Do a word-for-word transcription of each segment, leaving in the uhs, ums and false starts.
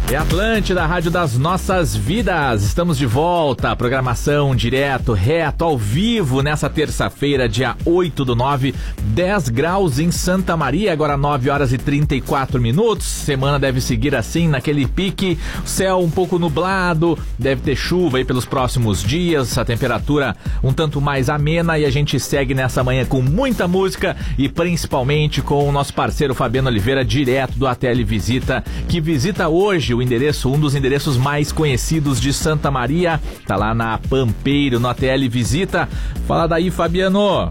É Atlântida, a rádio das nossas vidas. Estamos de volta, programação direto, reto, ao vivo, nessa terça-feira, dia oito do nove, dez graus em Santa Maria, agora nove horas e trinta e quatro minutos. Semana deve seguir assim, naquele pique, céu um pouco nublado, deve ter chuva aí pelos próximos dias, a temperatura um tanto mais amena, e a gente segue nessa manhã com muita música e principalmente com o nosso parceiro Fabiano Oliveira, direto do A T L Visita, que visita hoje o endereço, um dos endereços mais conhecidos de Santa Maria, tá lá na Pampeiro, no A T L Visita. Fala daí, Fabiano.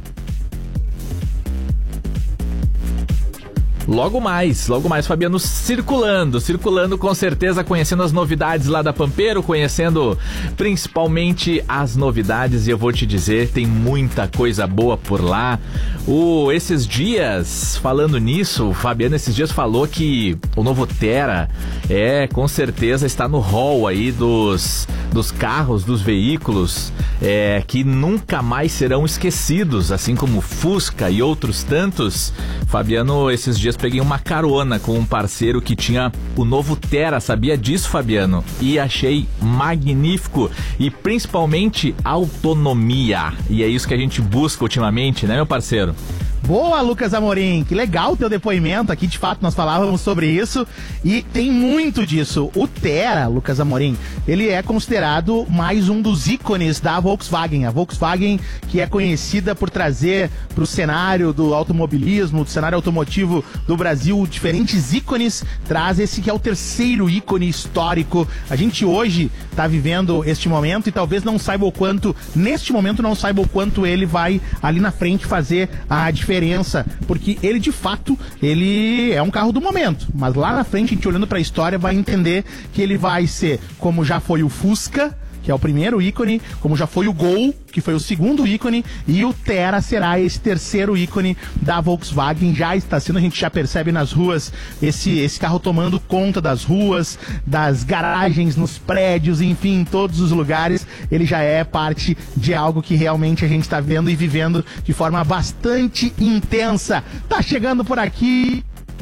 Logo mais, logo mais, Fabiano, circulando, circulando com certeza, conhecendo as novidades lá da Pampeiro, conhecendo principalmente as novidades, e eu vou te dizer, tem muita coisa boa por lá. O, esses dias, falando nisso, o Fabiano esses dias falou que o novo Tera, é, com certeza está no hall aí dos, dos carros, dos veículos, é, que nunca mais serão esquecidos, assim como Fusca e outros tantos. Fabiano, esses dias peguei uma carona com um parceiro que tinha o novo Tera, sabia disso, Fabiano? E achei magnífico, e principalmente autonomia, e é isso que a gente busca ultimamente, né, meu parceiro? Boa, Lucas Amorim, que legal o teu depoimento aqui, de fato nós falávamos sobre isso e tem muito disso. O Tera, Lucas Amorim, ele é considerado mais um dos ícones da Volkswagen, a Volkswagen que é conhecida por trazer para o cenário do automobilismo, do cenário automotivo do Brasil, diferentes ícones, traz esse que é o terceiro ícone histórico. A gente hoje está vivendo este momento e talvez não saiba o quanto, neste momento não saiba o quanto ele vai ali na frente fazer a diferença, porque ele de fato, ele é um carro do momento, mas lá na frente, a gente olhando para a história, vai entender que ele vai ser, como já foi o Fusca, que é o primeiro ícone, como já foi o Gol, que foi o segundo ícone, e o Tera será esse terceiro ícone da Volkswagen. Já está sendo, a gente já percebe nas ruas, esse, esse carro tomando conta das ruas, das garagens, nos prédios, enfim, em todos os lugares. Ele já é parte de algo que realmente a gente está vendo e vivendo de forma bastante intensa. Tá chegando por aqui...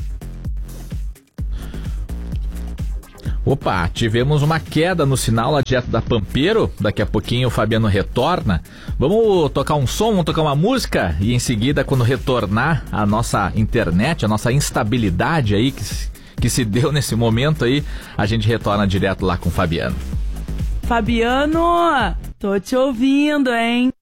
Opa, tivemos uma queda no sinal lá direto da Pampeiro. Daqui a pouquinho o Fabiano retorna. Vamos tocar um som, vamos tocar uma música, e em seguida, quando retornar a nossa internet, a nossa instabilidade aí que, que se deu nesse momento aí, a gente retorna direto lá com o Fabiano. Fabiano, tô te ouvindo, hein?